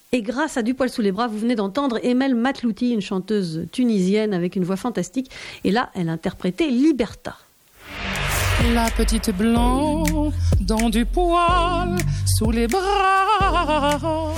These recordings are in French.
Et grâce à Du poil sous les bras, vous venez d'entendre Emel Matlouti, une chanteuse tunisienne avec une voix fantastique. Et là, elle interprétait Liberta. La petite blonde dans du poil sous les bras.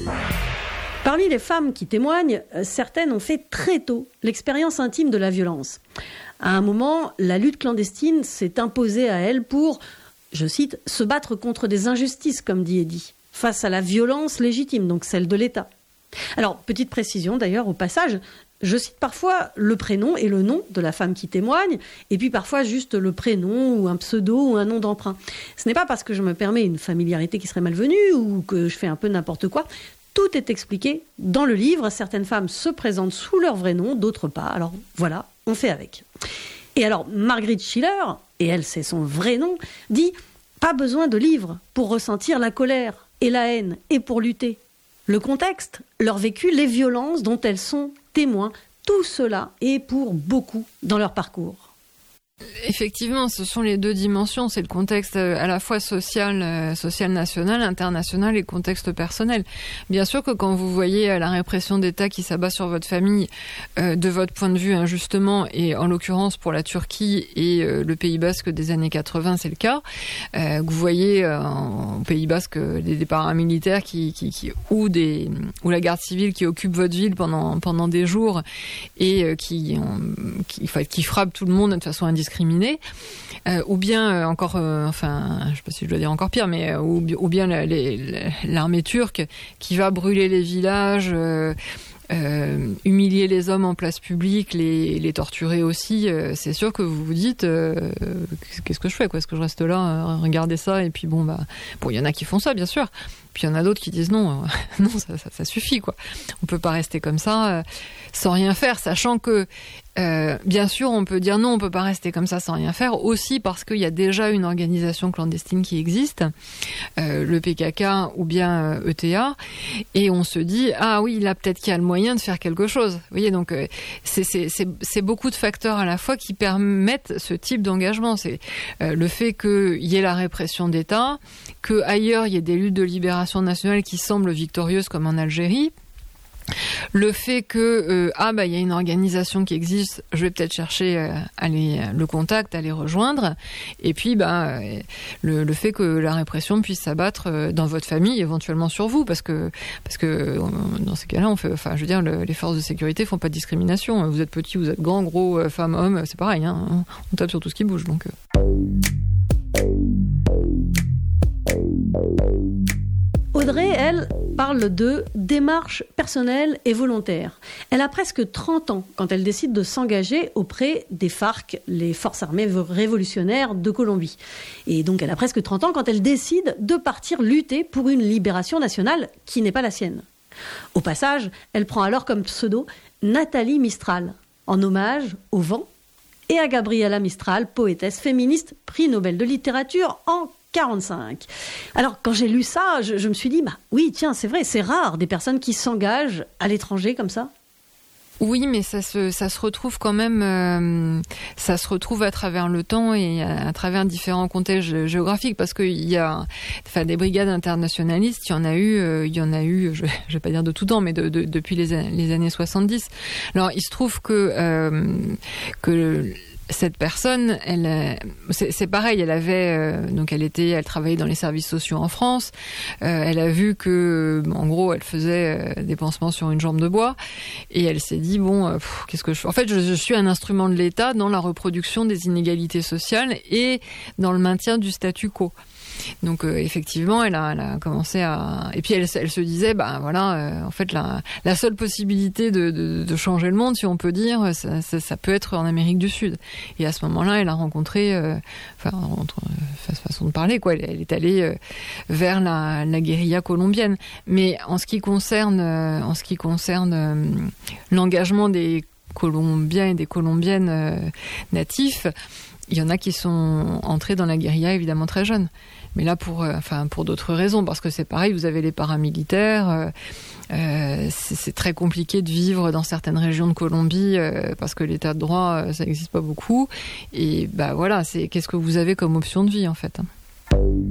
Parmi les femmes qui témoignent, certaines ont fait très tôt l'expérience intime de la violence. À un moment, la lutte clandestine s'est imposée à elles pour, je cite, « se battre contre des injustices », comme dit Eddy, face à la violence légitime, donc celle de l'État. Alors, petite précision d'ailleurs au passage, je cite parfois le prénom et le nom de la femme qui témoigne, et puis parfois juste le prénom ou un pseudo ou un nom d'emprunt. Ce n'est pas parce que je me permets une familiarité qui serait malvenue ou que je fais un peu n'importe quoi. Tout est expliqué dans le livre. Certaines femmes se présentent sous leur vrai nom, d'autres pas. Alors voilà, on fait avec. Et alors, Marguerite Schiller, et elle c'est son vrai nom, dit « Pas besoin de livre pour ressentir la colère et la haine et pour lutter. Le contexte, leur vécu, les violences dont elles sont témoins, tout cela est pour beaucoup dans leur parcours. » Effectivement, ce sont les deux dimensions. C'est le contexte à la fois social national, international et le contexte personnel. Bien sûr que quand vous voyez la répression d'État qui s'abat sur votre famille, de votre point de vue injustement, et en l'occurrence pour la Turquie et le Pays Basque des années 80, c'est le cas, que vous voyez au Pays Basque des paramilitaires ou la garde civile qui occupe votre ville pendant des jours et qui frappent tout le monde de façon indiscriminée, ou bien encore, je sais pas si je dois dire encore pire, mais ou bien l'armée turque qui va brûler les villages, humilier les hommes en place publique, les torturer aussi. C'est sûr que vous vous dites qu'est-ce que je fais, quoi? Est-ce que je reste là, regarder ça, et puis il y en a qui font ça, bien sûr. Puis il y en a d'autres qui disent non, ça suffit, quoi. On peut pas rester comme ça sans rien faire, sachant que bien sûr on peut dire non, on peut pas rester comme ça sans rien faire, aussi parce qu'il y a déjà une organisation clandestine qui existe, le PKK ou bien ETA, et on se dit ah oui, là peut-être qu'il y a le moyen de faire quelque chose. Vous voyez, donc c'est beaucoup de facteurs à la fois qui permettent ce type d'engagement. C'est le fait qu'il y ait la répression d'État, que ailleurs il y ait des luttes de libération nationale qui semblent victorieuses comme en Algérie. Le fait que il y a une organisation qui existe, je vais peut-être chercher le contact, à les rejoindre, et puis le fait que la répression puisse s'abattre dans votre famille, éventuellement sur vous, parce que dans ces cas-là, les forces de sécurité font pas de discrimination. Vous êtes petit, vous êtes grand, gros, femme, homme, c'est pareil, hein, on tape sur tout ce qui bouge, donc. Audrey, elle, parle de démarche personnelle et volontaire. Elle a presque 30 ans quand elle décide de s'engager auprès des FARC, les Forces armées révolutionnaires de Colombie. Et donc elle a presque 30 ans quand elle décide de partir lutter pour une libération nationale qui n'est pas la sienne. Au passage, elle prend alors comme pseudo Nathalie Mistral, en hommage au vent, et à Gabriela Mistral, poétesse féministe, prix Nobel de littérature en 1945. Alors, quand j'ai lu ça, je me suis dit, oui, tiens, c'est vrai, c'est rare des personnes qui s'engagent à l'étranger comme ça. Oui, mais ça se retrouve quand même, ça se retrouve à travers le temps et à travers différents contextes géographiques, parce qu'il y a, des brigades internationalistes, il y en a eu, je vais pas dire de tout temps, mais depuis les années 70. Alors, il se trouve que cette personne, c'est pareil, elle travaillait dans les services sociaux en France. Elle a vu que, en gros, elle faisait des pansements sur une jambe de bois, et elle s'est dit qu'est-ce que je fais ? En fait, je suis un instrument de l'État dans la reproduction des inégalités sociales et dans le maintien du statu quo. Donc effectivement, elle a commencé à... Et puis elle se disait, en fait, la seule possibilité de changer le monde, si on peut dire, ça peut être en Amérique du Sud. Et à ce moment-là, elle a rencontré, façon de parler, quoi. Elle est allée vers la guérilla colombienne. Mais en ce qui concerne l'engagement des Colombiens et des Colombiennes natifs, il y en a qui sont entrés dans la guérilla évidemment très jeunes. Mais là, pour d'autres raisons, parce que c'est pareil, vous avez les paramilitaires, c'est très compliqué de vivre dans certaines régions de Colombie, parce que l'état de droit, ça n'existe pas beaucoup. Et c'est qu'est-ce que vous avez comme option de vie, en fait.